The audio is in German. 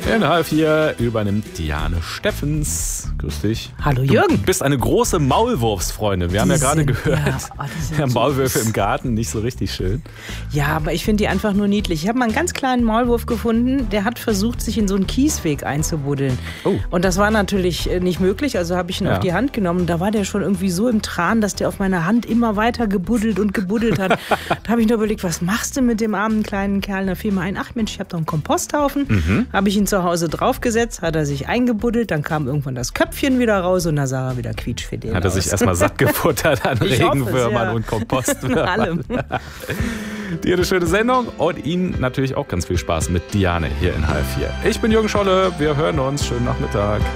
In halb 4 übernimmt Diane Steffens. Grüß dich. Hallo Jürgen. Du bist eine große Maulwurfsfreundin. Wir haben ja gerade gehört, Maulwürfe im Garten, nicht so richtig schön. Ja, aber ich finde die einfach nur niedlich. Ich habe mal einen ganz kleinen Maulwurf gefunden, der hat versucht, sich in so einen Kiesweg einzubuddeln. Oh. Und das war natürlich nicht möglich, also habe ich ihn auf die Hand genommen. Da war der schon irgendwie so im Tran, dass der auf meiner Hand immer weiter gebuddelt hat. Da habe ich nur überlegt, was machst du mit dem armen kleinen Kerl? Da fiel mir ein, ach Mensch, ich habe doch einen Komposthaufen. Habe ich ihn zu Hause draufgesetzt, hat er sich eingebuddelt, dann kam irgendwann das Köpfchen wieder raus und da sah er wieder quietschfidel aus. Hat er sich erstmal satt gefuttert an Regenwürmern und Kompostwürmern. Allem. Dir eine schöne Sendung und Ihnen natürlich auch ganz viel Spaß mit Diane hier in halb 4. Ich bin Jürgen Scholle, wir hören uns. Schönen Nachmittag.